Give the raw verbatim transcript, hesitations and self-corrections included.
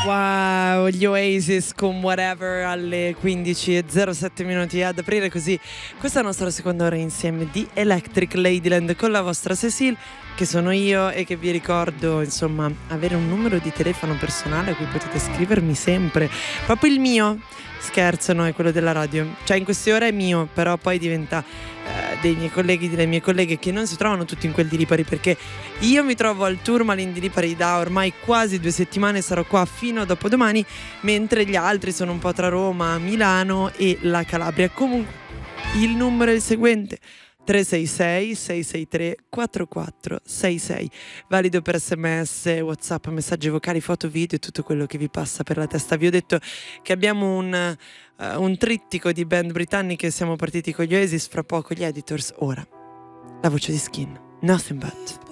Wow, gli Oasis con Whatever alle quindici e zero sette minuti ad aprire così questa nostra seconda ora insieme di Electric Ladyland con la vostra Cecile, che sono io e che vi ricordo, insomma, avere un numero di telefono personale a cui potete scrivermi sempre, proprio il mio. Scherzo, no, è quello della radio. Cioè in queste ore è mio, però poi diventa eh, dei miei colleghi, delle mie colleghe che non si trovano tutti in quel di Lipari, perché io mi trovo al Tourmaline di Lipari da ormai quasi due settimane, sarò qua fino a dopodomani, mentre gli altri sono un po' tra Roma, Milano e la Calabria. Comunque il numero è il seguente: tre sei sei sei sei tre quattro quattro sei sei, valido per sms, whatsapp, messaggi vocali, foto, video e tutto quello che vi passa per la testa. Vi ho detto che abbiamo un, uh, un trittico di band britanniche, siamo partiti con gli Oasis, fra poco gli Editors, ora la voce di Skin, Nothing But.